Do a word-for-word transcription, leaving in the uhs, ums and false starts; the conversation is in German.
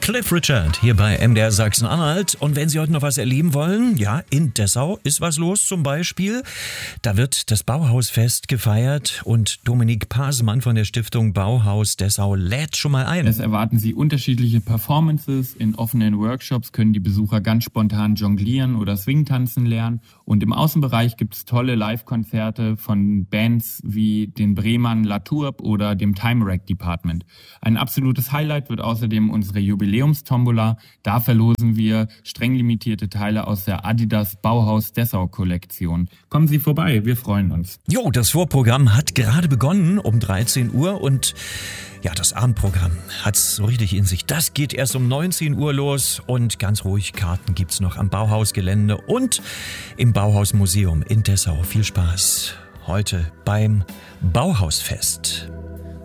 Cliff Richard hier bei M D R Sachsen-Anhalt. Und wenn Sie heute noch was erleben wollen, ja, in Dessau ist was los zum Beispiel. Da wird das Bauhausfest gefeiert und Dominik Pasemann von der Stiftung Bauhaus Dessau lädt schon mal ein. Es erwarten Sie unterschiedliche Performances. In offenen Workshops können die Besucher ganz spontan jonglieren oder Swingtanzen lernen. Und im Außenbereich gibt es tolle Live-Konzerte von Bands wie den Bremern Latourb oder dem Time Rack Department. Ein absolutes Highlight wird außerdem unsere Jubiläumstombola. Da verlosen wir streng limitierte Teile aus der Adidas Bauhaus Dessau Kollektion. Kommen Sie vorbei, wir freuen uns. Jo, das Vorprogramm hat gerade begonnen um dreizehn Uhr und ja, das Abendprogramm hat's so richtig in sich. Das geht erst um neunzehn Uhr los und ganz ruhig, Karten gibt's noch am Bauhausgelände und im Bauhausmuseum in Dessau. Viel Spaß heute beim Bauhausfest.